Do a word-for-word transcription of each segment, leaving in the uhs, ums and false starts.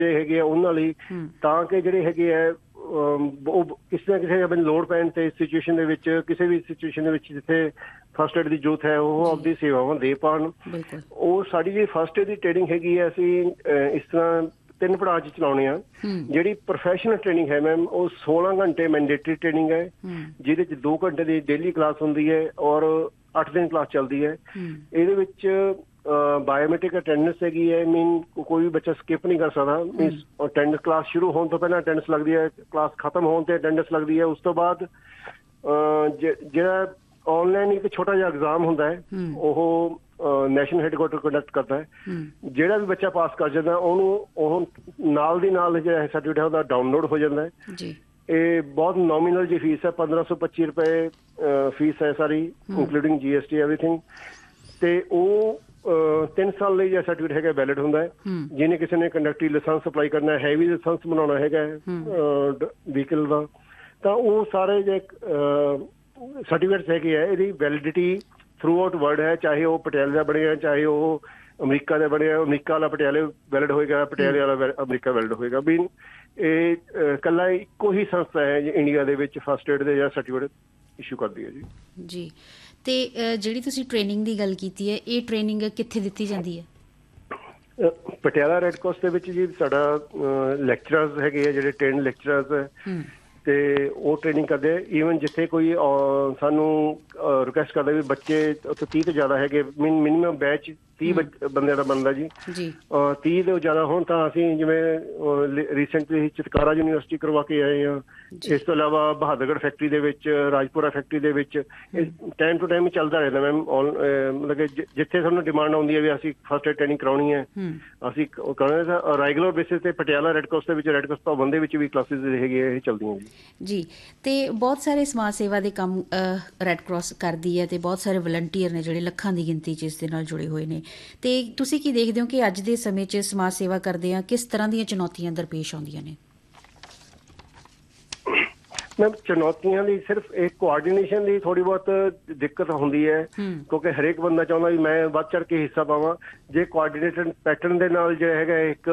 ਹੈਗੇ ਆ ਉਹਨਾਂ ਲਈ, ਤਾਂ ਕਿ ਜਿਹੜੇ ਹੈਗੇ ਆ ਉਹ ਕਿਸੇ ਨਾ ਕਿਸੇ ਆਪਣੀ ਲੋੜ ਪੈਣ ਤੇ ਸਿਚੁਏਸ਼ਨ ਦੇ ਵਿੱਚ, ਕਿਸੇ ਵੀ ਸਿਚੁਏਸ਼ਨ ਦੇ ਵਿੱਚ ਜਿੱਥੇ ਫਸਟ ਏਡ ਦੀ ਜ਼ਰੂਰਤ ਹੈ ਉਹ ਆਪਦੀ ਸੇਵਾਵਾਂ ਦੇ ਪਾਉਣ। ਉਹ ਸਾਡੀ ਜਿਹੜੀ ਫਸਟ ਏਡ ਦੀ ਟ੍ਰੇਨਿੰਗ ਹੈਗੀ ਹੈ, ਅਸੀਂ ਇਸ ਤਰ੍ਹਾਂ ਤਿੰਨ ਪੜਾਅ 'ਚ ਚਲਾਉਣੇ ਆ। ਜਿਹੜੀ ਪ੍ਰੋਫੈਸ਼ਨਲ ਟ੍ਰੇਨਿੰਗ ਹੈ ਮੈਮ, ਉਹ ਸੋਲਾਂ ਘੰਟੇ ਮੈਂਡੇਟਰੀ ਟ੍ਰੇਨਿੰਗ ਹੈ, ਜਿਹਦੇ 'ਚ ਦੋ ਘੰਟੇ ਦੀ ਡੇਲੀ ਕਲਾਸ ਹੁੰਦੀ ਹੈ ਔਰ ਅੱਠ ਦਿਨ ਕਲਾਸ ਚੱਲਦੀ ਹੈ। ਇਹਦੇ ਵਿੱਚ ਬਾਇਓਮੈਟ੍ਰਿਕ ਅਟੈਂਡੈਂਸ ਹੈਗੀ ਹੈ, ਮੀਨ ਕੋਈ ਵੀ ਬੱਚਾ ਸਕਿਪ ਨਹੀਂ ਕਰ ਸਕਦਾ। ਮੀਨਸ ਅਟੈਂਡੈਂਸ ਕਲਾਸ ਸ਼ੁਰੂ ਹੋਣ ਤੋਂ ਪਹਿਲਾਂ ਅਟੈਂਡੈਂਸ ਲੱਗਦੀ ਹੈ, ਕਲਾਸ ਖਤਮ ਹੋਣ 'ਤੇ ਅਟੈਂਡੈਂਸ ਲੱਗਦੀ ਹੈ। ਉਸ ਤੋਂ ਬਾਅਦ ਜਿਹੜਾ ਔਨਲਾਈਨ ਇੱਕ ਛੋਟਾ ਜਿਹਾ ਐਗਜ਼ਾਮ ਹੁੰਦਾ ਹੈ, ਉਹ ਨੈਸ਼ਨਲ ਹੈਡਕੁਆਟਰ ਕੰਡਕਟ ਕਰਦਾ ਹੈ। ਜਿਹੜਾ ਵੀ ਬੱਚਾ ਪਾਸ ਕਰ ਜਾਂਦਾ ਉਹਨੂੰ ਉਹ ਨਾਲ ਦੀ ਨਾਲ ਜਿਹੜਾ ਸਰਟੀਫਿਕੇਟ ਹੈ ਉਹਦਾ ਡਾਊਨਲੋਡ ਹੋ ਜਾਂਦਾ ਹੈ। ਇਹ ਬਹੁਤ ਨੋਮੀਨਲ ਜੀ ਫੀਸ ਹੈ, ਪੰਦਰਾਂ ਸੌ ਪੱਚੀ ਰੁਪਏ ਫੀਸ ਹੈ ਸਾਰੀ, ਇੰਕਲੂਡਿੰਗ ਜੀ ਐਸ ਟੀ ਐਵਰੀਥਿੰਗ। ਤੇ ਉਹ ਤਿੰਨ ਸਾਲ ਲਈ ਜਿਹੜਾ ਸਰਟੀਫਿਕੇਟ ਹੈਗਾ ਵੈਲਿਡ ਹੁੰਦਾ ਹੈ। ਜਿਹਨੇ ਕਿਸੇ ਨੇ ਕੰਡਕਟਰੀ ਲਾਇਸੈਂਸ ਅਪਲਾਈ ਕਰਨਾ, ਹੈਵੀ ਲਾਇਸੈਂਸ ਬਣਾਉਣਾ ਹੈਗਾ ਵਹੀਕਲ ਦਾ, ਤਾਂ ਉਹ ਸਾਰੇ ਜੇ ਸਰਟੀਫਿਕੇਟਸ ਹੈਗੇ ਆ, ਇਹਦੀ ਵੈਲਿਡਿਟੀ ਥਰੂ ਆਊਟ ਵਰਲਡ ਹੈ। ਚਾਹੇ ਉਹ ਪਟਿਆਲੇ ਦਾ ਬਣਿਆ, ਚਾਹੇ ਉਹ ਅਮਰੀਕਾ ਦਾ ਬਣਿਆ, ਅਮਰੀਕਾ ਵਾਲਾ ਪਟਿਆਲੇ ਵੈਲਿਡ ਹੋਏਗਾ, ਪਟਿਆਲੇ ਵਾਲਾ ਅਮਰੀਕਾ ਵੈਲਿਡ ਹੋਏਗਾ। ਵੀ ਇਹ ਇਕੱਲਾ ਇੱਕੋ ਹੀ ਸੰਸਥਾ ਹੈ ਇੰਡੀਆ ਦੇ ਵਿੱਚ ਫਸਟ ਏਡ ਦੇ ਜਿਹੜਾ ਸਰਟੀਫਿਕੇਟ ਇਸ਼ੂ ਕਰਦੀ ਹੈ ਜੀ। ਜੀ, ਤੇ ਜਿਹੜੀ ਤੁਸੀਂ ਟ੍ਰੇਨਿੰਗ ਦੀ ਗੱਲ ਕੀਤੀ ਹੈ, ਇਹ ਟ੍ਰੇਨਿੰਗ ਕਿੱਥੇ ਦਿੱਤੀ ਜਾਂਦੀ ਹੈ? ਪਟਿਆਲਾ ਰੈੱਡ ਕਰਾਸ ਦੇ ਵਿੱਚ ਜੀ ਸਾਡਾ ਲੈਕਚਰਰਸ ਹੈਗੇ ਆ, ਜਿਹੜੇ ਟ੍ਰੇਨਡ ਲੈਕਚਰਰਸ ਹੈ, ਤੇ ਉਹ ਟ੍ਰੇਨਿੰਗ ਕਰਦੇ। ਈਵਨ ਜਿੱਥੇ ਕੋਈ ਸਾਨੂੰ ਰਿਕੁਐਸਟ ਕਰਦਾ ਵੀ ਬੱਚੇ ਉੱਥੇ ਤੀਹ ਤੋਂ ਜ਼ਿਆਦਾ ਹੈਗੇ, ਮੀਨ ਮਿਨੀਮਮ ਬੈਚ ਤੀਹ ਬੰਦਿਆਂ ਦਾ ਬਣਦਾ ਜੀ, ਤੀਹ ਤੋਂ ਜ਼ਿਆਦਾ ਹੋਣ ਤਾਂ ਅਸੀਂ ਜਿਵੇਂ ਰੀਸੈਂਟਲੀ ਚਿਤਕਾਰਾ ਯੂਨੀਵਰਸਿਟੀ ਕਰਵਾ ਕੇ ਆਏ ਹਾਂ। ਇਸ ਤੋਂ ਇਲਾਵਾ ਬਹਾਦਰਗੜ੍ਹ ਫੈਕਟਰੀ ਦੇ ਵਿੱਚ, ਰਾਜਪੁਰਾ ਫੈਕਟਰੀ ਦੇ ਵਿੱਚ ਟਾਈਮ ਟੂ ਟਾਈਮ ਚੱਲਦਾ ਰਹਿੰਦਾ ਮੈਮ। ਮਤਲਬ ਕਿ ਜਿੱਥੇ ਸਾਨੂੰ ਡਿਮਾਂਡ ਆਉਂਦੀ ਹੈ ਵੀ ਅਸੀਂ ਫਸਟ ਏਡ ਟ੍ਰੇਨਿੰਗ ਕਰਾਉਣੀ ਹੈ, ਅਸੀਂ ਕਰਾਉਣਾ ਰੈਗੂਲਰ ਬੇਸਿਸ ਤੇ। ਪਟਿਆਲਾ ਰੈੱਡ ਕਰਾਸ ਦੇ ਵਿੱਚ, ਰੈੱਡ ਕਰਾਸ ਭਵਨ ਦੇ ਵਿੱਚ ਵੀ ਕਲਾਸਿਸ ਹੈਗੇ ਇਹ ਚੱਲਦੀਆਂ ਜੀ। ਜੀ, ਤੇ ਬਹੁਤ ਸਾਰੇ ਸਮਾਜ ਸੇਵਾ ਦੇ ਕੰਮ ਰੈੱਡ ਕਰਾਸ ਕਰਦੀ ਹੈ, ਤੇ ਬਹੁਤ ਸਾਰੇ ਵਲੰਟੀਅਰ ਨੇ ਜਿਹੜੇ ਲੱਖਾਂ ਦੀ ਗਿਣਤੀ 'ਚ ਇਸ ਦੇ ਨਾਲ ਜੁੜੇ ਹੋਏ ਨੇ। ਤੇ ਤੁਸੀਂ ਕੀ ਦੇਖਦੇ ਹੋ ਕਿ ਅੱਜ ਦੇ ਸਮੇਂ 'ਚ ਸਮਾਜ ਸੇਵਾ ਕਰਦੇ ਆ ਕਿਸ ਤਰ੍ਹਾਂ ਦੀਆਂ ਚੁਣੌਤੀਆਂ ਦਰਪੇਸ਼ ਆਉਂਦੀਆਂ ਨੇ? ਮੈਮ ਚੁਣੌਤੀਆਂ ਦੀ ਸਿਰਫ ਇੱਕ ਕੋਆਰਡੀਨੇਸ਼ਨ ਦੀ ਥੋੜ੍ਹੀ ਬਹੁਤ ਦਿੱਕਤ ਹੁੰਦੀ ਹੈ, ਕਿਉਂਕਿ ਹਰੇਕ ਬੰਦਾ ਚਾਹੁੰਦਾ ਵੀ ਮੈਂ ਵੱਧ ਚੜ੍ਹ ਕੇ ਹਿੱਸਾ ਪਾਵਾਂ। ਜੇ ਕੋਆਰਡੀਨੇਟਡ ਪੈਟਰਨ ਦੇ ਨਾਲ ਜਿਹੜਾ ਹੈਗਾ ਇੱਕ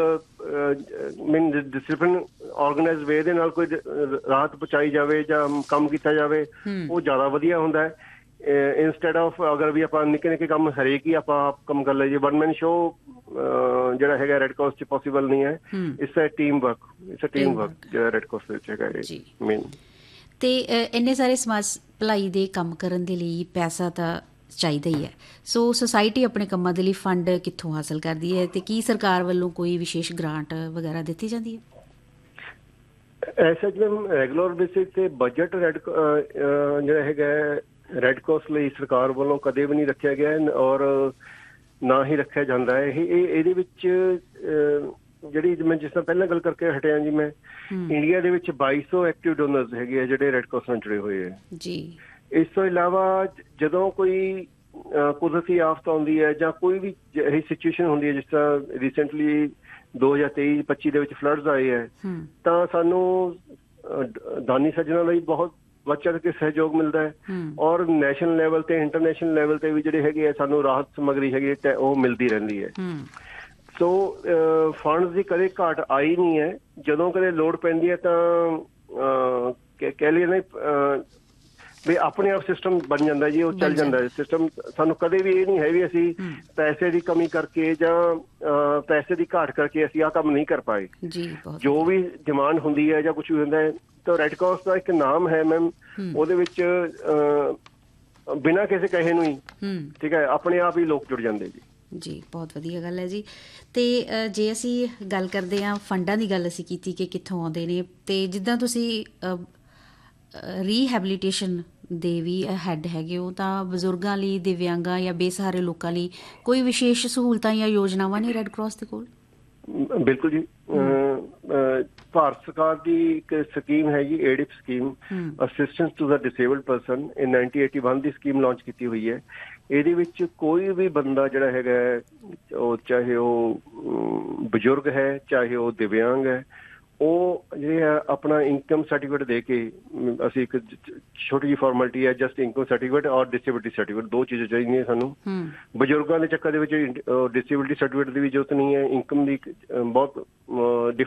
ਮੀਨ ਡਿਸਿਪਲਿਨ ਆਰਗੇਨਾਈਜ਼ ਵੇ ਦੇ ਨਾਲ ਕੋਈ ਰਾਹਤ ਪਹੁੰਚਾਈ ਜਾਵੇ ਜਾਂ ਕੰਮ ਕੀਤਾ ਜਾਵੇ, ਉਹ ਜ਼ਿਆਦਾ ਵਧੀਆ ਹੁੰਦਾ ਹੈ। ਇੰਸਟੈਡ ਆਫ ਅਗਰ ਵੀ ਆਪਾਂ ਨਿੱਕੇ ਨਿੱਕੇ ਕੰਮ ਹਰੇਕ ਹੀ ਆਪਾਂ ਆਪ ਕੰਮ ਕਰ ਲਈਏ, ਵਨ ਮੈਨ ਸ਼ੋਅ ਜਿਹੜਾ ਹੈਗਾ ਰੈੱਡ ਕਰਾਸ 'ਚ ਪੋਸੀਬਲ ਨਹੀਂ ਹੈ। It's a team work, it's a team work ਜਿਹੜਾ ਰੈੱਡ ਕਰਾਸ ਦੇ ਵਿੱਚ ਹੈਗਾ ਇਹ ਮੇਨ। ਤੇ ਇੰਨੇ ਸਾਰੇ ਸਮਾਜ ਭਲਾਈ ਦੇ ਕੰਮ ਕਰਨ ਦੇ ਲਈ ਪੈਸਾ ਤਾਂ ਚਾਹੀਦਾ ਹੀ ਹੈ, ਸੋ ਸੁਸਾਇਟੀ ਆਪਣੇ ਕੰਮਾਂ ਦੇ ਲਈ ਫੰਡ ਕਿੱਥੋਂ ਹਾਸਲ ਕਰਦੀ ਹੈ, ਤੇ ਕੀ ਸਰਕਾਰ ਵੱਲੋਂ ਕੋਈ ਵਿਸ਼ੇਸ਼ ਗ੍ਰਾਂਟ ਵਗੈਰਾ ਦਿੱਤੀ ਜਾਂਦੀ ਹੈ? ਐਸਾ ਜਿਵੇਂ ਰੈਗੂਲਰ ਬੇਸਿਸ ਤੇ ਬਜਟ ਰੈੱਡ ਜਿਹੜਾ ਹੈਗਾ ਰੈੱਡ ਕਰਾਸ ਲਈ ਸਰਕਾਰ ਵੱਲੋਂ ਕਦੇ ਵੀ ਨਹੀਂ ਰੱਖਿਆ ਗਿਆ, ਔਰ ਨਾ ਹੀ ਰੱਖਿਆ ਜਾਂਦਾ ਹੈ। ਇਹ ਇਹਦੇ ਵਿੱਚ ਜਿਹੜੀ ਮੈਂ ਜਿਸ ਤਰ੍ਹਾਂ ਪਹਿਲਾਂ ਗੱਲ ਕਰਕੇ ਹਟਿਆ ਜੀ, ਮੈਂ ਇੰਡੀਆ ਦੇ ਵਿੱਚ ਬਾਈ ਸੌ ਐਕਟਿਵ ਡੋਨਰਸ ਹੈਗੇ ਆ ਜਿਹੜੇ ਰੈੱਡ ਕਰਾਸ ਨਾਲ ਜੁੜੇ ਹੋਏ ਹੈ ਜੀ। ਇਸ ਤੋਂ ਇਲਾਵਾ ਜਦੋਂ ਕੋਈ ਕੁਦਰਤੀ ਆਫਤ ਆਉਂਦੀ ਹੈ ਜਾਂ ਕੋਈ ਵੀ ਇਹੀ ਸਿਚੁਏਸ਼ਨ ਹੁੰਦੀ ਹੈ, ਜਿਸ ਤਰ੍ਹਾਂ ਰੀਸੈਂਟਲੀ ਦੋ ਹਜ਼ਾਰ ਤੇਈ ਪੱਚੀ ਦੇ ਵਿੱਚ ਫਲੱਡਸ ਆਏ ਹੈ, ਤਾਂ ਸਾਨੂੰ ਦਾਨੀ ਸੱਜਣਾਂ ਲਈ ਬਹੁਤ ਵੱਧ ਚੜ੍ਹ ਕੇ ਸਹਿਯੋਗ ਮਿਲਦਾ ਹੈ, ਔਰ ਨੈਸ਼ਨਲ ਲੈਵਲ ਤੇ ਇੰਟਰਨੈਸ਼ਨਲ ਲੈਵਲ ਤੇ ਵੀ ਜਿਹੜੇ ਹੈਗੇ ਆ ਸਾਨੂੰ ਰਾਹਤ ਸਮੱਗਰੀ ਹੈਗੀ ਹੈ ਉਹ ਮਿਲਦੀ ਰਹਿੰਦੀ ਹੈ। ਸੋ ਫੰਡਸ ਦੀ ਕਦੇ ਘਾਟ ਆਈ ਨਹੀਂ ਹੈ। ਜਦੋਂ ਕਦੇ ਲੋੜ ਪੈਂਦੀ ਹੈ ਤਾਂ ਕਹਿ ਲਈਏ ਨਾ ਵੀ ਆਪਣੇ ਆਪ ਸਿਸਟਮ ਬਣ ਜਾਂਦਾ ਜੀ, ਉਹ ਚੱਲ ਜਾਂਦਾ ਹੈ ਸਿਸਟਮ। ਸਾਨੂੰ ਕਦੇ ਵੀ ਇਹ ਨਹੀਂ ਹੈ ਵੀ ਅਸੀਂ ਪੈਸੇ ਦੀ ਕਮੀ ਕਰਕੇ ਜਾਂ ਪੈਸੇ ਦੀ ਘਾਟ ਕਰਕੇ ਅਸੀਂ ਆਹ ਕੰਮ ਨਹੀਂ ਕਰ ਪਾਏ। ਜੋ ਵੀ ਡਿਮਾਂਡ ਹੁੰਦੀ ਹੈ ਜਾਂ ਕੁਛ ਵੀ ਹੁੰਦਾ ਹੈ ਤਾਂ ਰੈੱਡ ਕਰਾਸ ਦਾ ਇੱਕ ਨਾਮ ਹੈ ਮੈਮ, ਉਹਦੇ ਵਿੱਚ ਬਿਨਾਂ ਕਿਸੇ ਕਹੇ ਨੂੰ ਹੀ ਠੀਕ ਹੈ ਆਪਣੇ ਆਪ ਹੀ ਲੋਕ ਜੁੜ ਜਾਂਦੇ ਜੀ। ਜੀ, ਬਹੁਤ ਵਧੀਆ ਗੱਲ ਹੈ ਜੀ। ਤੇ ਜੇ ਅਸੀਂ ਗੱਲ ਕਰਦੇ ਹਾਂ ਫੰਡਾਂ ਦੀ, ਗੱਲ ਅਸੀਂ ਕੀਤੀ ਕਿ ਕਿੱਥੋਂ ਆਉਂਦੇ ਨੇ, ਤੇ ਜਿੱਦਾਂ ਤੁਸੀਂ ਰੀਹੈਬਲੀਟੇਸ਼ਨ ਦੇ ਵੀ ਹੈੱਡ ਹੈਗੇ ਹੋ, ਤਾਂ ਬਜ਼ੁਰਗਾਂ ਲਈ, ਦਿਵਿਆਂਗਾਂ ਜਾਂ ਬੇਸਹਾਰੇ ਲੋਕਾਂ ਲਈ ਕੋਈ ਵਿਸ਼ੇਸ਼ ਸਹੂਲਤਾਂ ਜਾਂ ਯੋਜਨਾਵਾਂ ਨੇ ਰੈੱਡ ਕਰਾਸ ਦੇ ਕੋਲ? ਬਿਲਕੁਲ ਜੀ, ਭਾਰਤ ਸਰਕਾਰ ਦੀ ਇੱਕ ਸਕੀਮ ਹੈਗੀ ਏਡਿਪ scheme, assistance to the disabled person. ਇਹ ਨਾਈਨਟੀਨ ਏਟੀ ਵਨ ਦੀ ਸਕੀਮ ਲਾਂਚ ਕੀਤੀ ਹੋਈ ਹੈ। ਇਹਦੇ ਵਿੱਚ ਕੋਈ ਵੀ ਬੰਦਾ ਜਿਹੜਾ ਹੈਗਾ ਉਹ ਚਾਹੇ ਉਹ ਬਜ਼ੁਰਗ ਹੈ, ਚਾਹੇ ਉਹ ਦਿਵਿਆਂਗ ਹੈ, ਉਹ ਜਿਹੜੇ ਆ ਆਪਣਾ ਇਨਕਮ ਸਰਟੀਫਿਕੇਟ ਦੇ ਕੇ ਅਮ, ਅਸੀਂ ਇੱਕ ਜ- ਛੋਟੀ ਜਿਹੀ ਫਾਰਮੈਲਿਟੀ ਹੈ, ਜਸਟ ਇਨਕਮ ਸਰਟੀਫਿਕੇਟ ਔਰ ਡਿਸੇਬਿਲਿਟੀ ਸਰਟੀਫਿਕੇਟ, ਦੋ ਚੀਜ਼ਾਂ ਚਾਹੀਦੀਆਂ ਸਾਨੂੰ। ਬਜ਼ੁਰਗਾਂ ਦੇ ਚੱਕਰ ਦੇ ਵਿੱਚ ਡਿਸੇਬਿਲਿਟੀ ਸਰਟੀਫਿਕੇਟ ਦੀ ਵੀ ਜ਼ਰੂਰਤ ਨਹੀਂ ਹੈ, ਇਨਕਮ ਦੀ ਅ, ਬਹੁਤ